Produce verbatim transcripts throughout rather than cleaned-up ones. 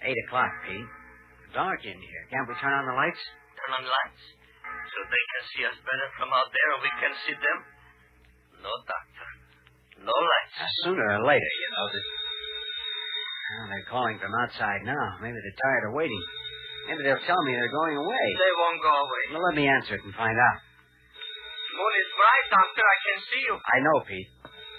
Eight o'clock, Pete. Dark in here. Can't we turn on the lights? Turn on lights? So they can see us better from out there and we can see them? No, Doctor. No lights. Uh, sooner or later, you know. That... Well, they're calling from outside now. Maybe they're tired of waiting. Maybe they'll tell me they're going away. They won't go away. Well, let me answer it and find out. Moon is bright, Doctor. I can see you. I know, Pete.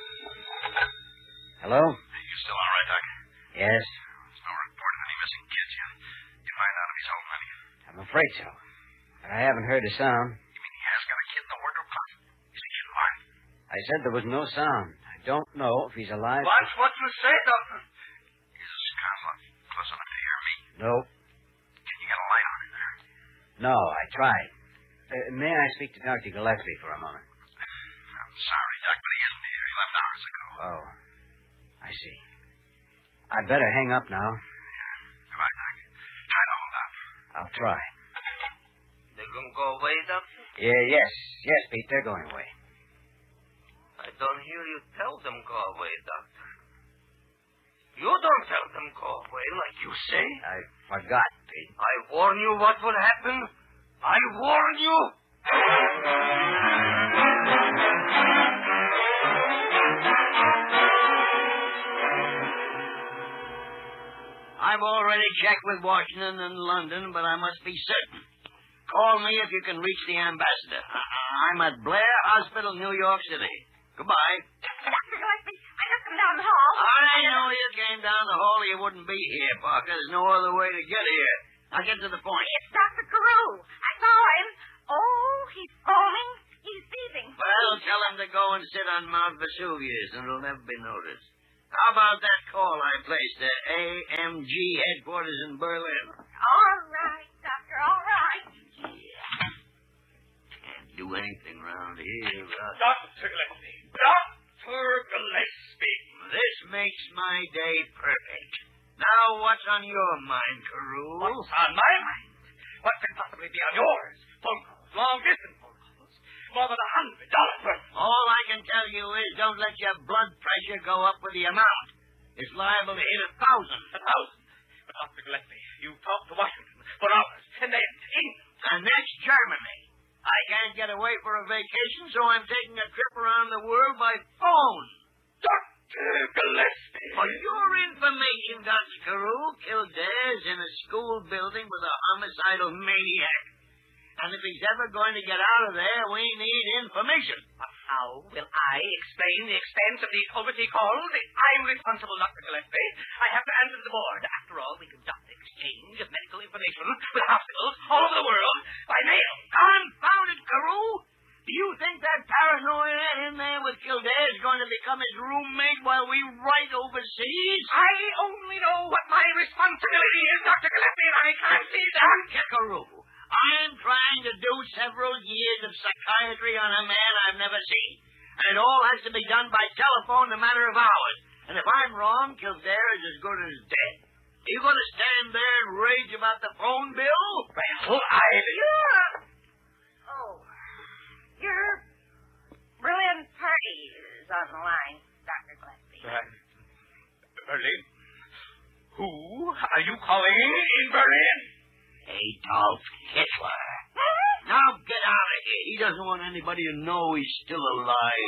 Hello? You still all right, Doc? Yes. There's no report of any missing kids yet. You find out if he's home, honey? I'm afraid so. But I haven't heard a sound. You mean he has got a kid in the wardrobe closet? Is he alive? I said there was no sound. I don't know if he's alive. What's what you say, Doctor? Is Scarlett close enough to hear me? No. Can you get a light on in there? No, I tried. Uh, may I speak to Doctor Gillespie for a moment? I'm sorry, Doc, but he isn't here. He left hours ago. Oh, I see. I'd better hang up now. Yeah. Goodbye, Doc. Try to hold out. I'll try. They're going to go away, Doctor? Yeah, yes. Yes, Pete, they're going away. I don't hear you tell them go away, Doctor. You don't tell them go away like you say. I forgot, Pete. I warn you what will happen. I warn you. I've already checked with Washington and London, but I must be certain. Call me if you can reach the ambassador. I'm at Blair Hospital, New York City. Goodbye. Doctor Gillespie, I just come down the hall. I know you came down the hall. You wouldn't be here, Parker. There's no other way to get here. I'll get to the point. It's Doctor Carew. I saw him. Oh, he's foaming. He's seething. Well, tell him to go and sit on Mount Vesuvius, and it'll never be noticed. How about that call I placed at A M G headquarters in Berlin? All right, Doctor, all right. Can't do anything around here. Uh, Doctor Gillespie. Doctor Gillespie. This makes my day perfect. Now, what's on your mind, Carew? What's on my mind? What can possibly be on yours? Phone calls, long-distance phone calls. More than a hundred dollars worth. All I can tell you is don't let your blood pressure go up with the amount. It's liable to hit a thousand. A thousand. But Doctor Gillespie, you talked to Washington for hours, and then to England. And next, Germany. I can't get away for a vacation, so I'm taking a trip around the world by phone. Doctor Gillespie. For your information, Doctor Carew, Kildare's in a school building with a homicidal maniac. And if he's ever going to get out of there, we need information. But how will I explain the extent of these overseas calls? I'm responsible, Doctor Gillespie. I have to answer to the board. After all, we conduct the exchange of medical information with hospitals all over the world by mail. Confounded Carew! Do you think that paranoia in there with Kildare is going to become his roommate while we write overseas? I only know what my responsibility is, Doctor Gillespie, and I can't see that. Doctor Carew, I'm trying to do several years of psychiatry on a man I've never seen. And it all has to be done by telephone in a matter of hours. And if I'm wrong, Kildare is as good as dead. Are you going to stand there and rage about the phone bill? Well, I... Yeah. Oh, your brilliant party is on the line, Doctor Gillespie. Uh, Berlin? Who are you calling in Berlin? Adolf Hitler. Now get out of here. He doesn't want anybody to know he's still alive.